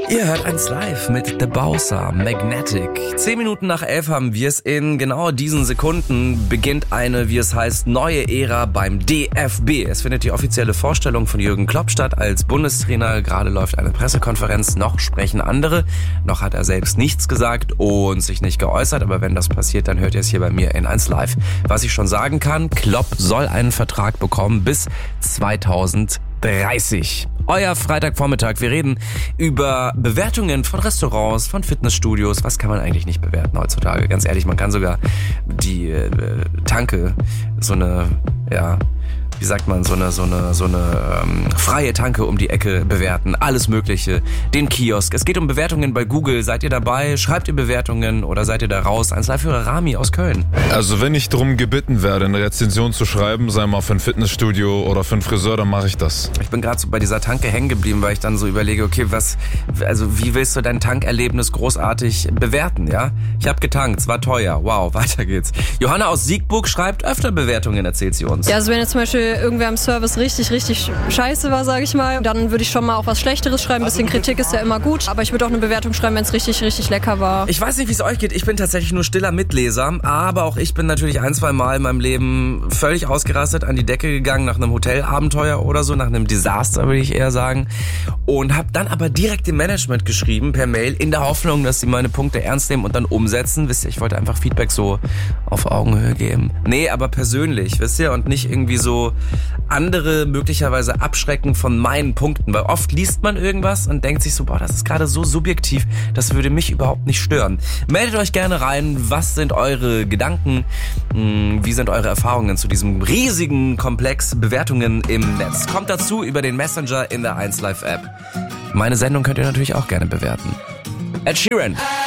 Ihr hört 1 Live mit The Bowser, Magnetic. 10 Minuten nach 11 haben wir es. In genau diesen Sekunden beginnt eine, wie es heißt, neue Ära beim DFB. Es findet die offizielle Vorstellung von Jürgen Klopp statt als Bundestrainer. Gerade läuft eine Pressekonferenz, noch sprechen andere. Noch hat er selbst nichts gesagt und sich nicht geäußert. Aber wenn das passiert, dann hört ihr es hier bei mir in 1 Live. Was ich schon sagen kann, Klopp soll einen Vertrag bekommen bis 2030. Euer Freitagvormittag. Wir reden über Bewertungen von Restaurants, von Fitnessstudios. Was kann man eigentlich nicht bewerten heutzutage? Ganz ehrlich, man kann sogar die Tanke, so eine freie Tanke um die Ecke bewerten. Alles Mögliche. Den Kiosk. Es geht um Bewertungen bei Google. Seid ihr dabei? Schreibt ihr Bewertungen oder seid ihr da raus? 1 Live-Hörer Rami aus Köln. Also wenn ich darum gebeten werde, eine Rezension zu schreiben, sei mal für ein Fitnessstudio oder für einen Friseur, dann mache ich das. Ich bin gerade so bei dieser Tanke hängen geblieben, weil ich dann so überlege, okay, wie willst du dein Tankerlebnis großartig bewerten, ja? Ich habe getankt, es war teuer. Wow, weiter geht's. Johanna aus Siegburg schreibt öfter Bewertungen, erzählt sie uns. Ja, also wenn jetzt zum Beispiel irgendwer am Service richtig scheiße war, sage ich mal, dann würde ich schon mal auch was Schlechteres schreiben. Ein bisschen Kritik ist ja immer gut, aber ich würde auch eine Bewertung schreiben, wenn es richtig lecker war. Ich weiß nicht, wie es euch geht. Ich bin tatsächlich nur stiller Mitleser, aber auch ich bin natürlich 1-2 Mal in meinem Leben völlig ausgerastet, an die Decke gegangen nach einem Hotelabenteuer oder so, nach einem Desaster, würde ich eher sagen. Und habe dann aber direkt dem Management geschrieben per Mail in der Hoffnung, dass sie meine Punkte ernst nehmen und dann umsetzen. Wisst ihr, ich wollte einfach Feedback so auf Augenhöhe geben. Nee, aber persönlich, wisst ihr, und nicht irgendwie so andere möglicherweise abschrecken von meinen Punkten, weil oft liest man irgendwas und denkt sich so, boah, das ist gerade so subjektiv, das würde mich überhaupt nicht stören. Meldet euch gerne rein, was sind eure Gedanken, wie sind eure Erfahrungen zu diesem riesigen Komplex Bewertungen im Netz. Kommt dazu über den Messenger in der 1 Live App. Meine Sendung könnt ihr natürlich auch gerne bewerten. Ed Sheeran.